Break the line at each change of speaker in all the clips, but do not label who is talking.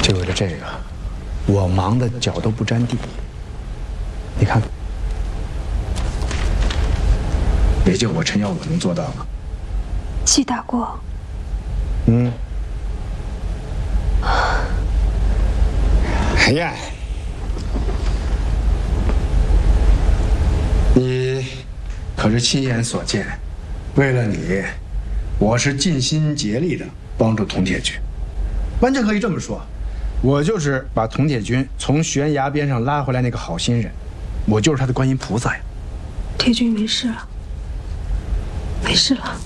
就为了这个，我忙得脚都不沾地。你看看，也就我陈耀武能做到了。
记打过。
嗯。海燕，你可是亲眼所见，为了你，我是尽心竭力的帮助佟铁军。完全可以这么说，我就是把佟铁军从悬崖边上拉回来那个好心人，我就是他的观音菩萨呀。
铁军没事了，没事了。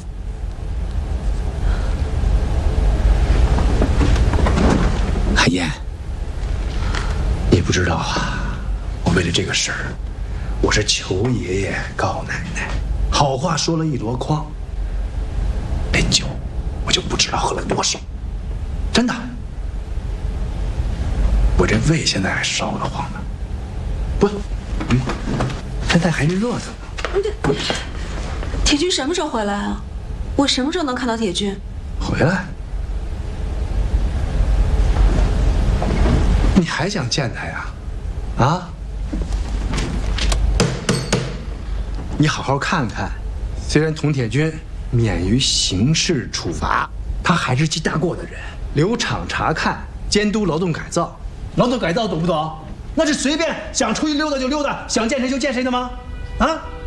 海燕，你不知道啊，我为了这个事儿，我是求爷爷告奶奶，好话说了一箩筐，那酒我就不知道喝了多少，真的。我这胃现在还烧得慌呢，不，现在还热着呢。
铁军什么时候回来啊？我什么时候能看到铁军？
回来？你还想见他呀？啊？你好好看看，虽然佟铁军免于刑事处罚，他还是记大过的人，留厂查看，监督劳动改造。劳动改造懂不懂？那是随便想出去溜达就溜达，想见谁就见谁的吗？啊？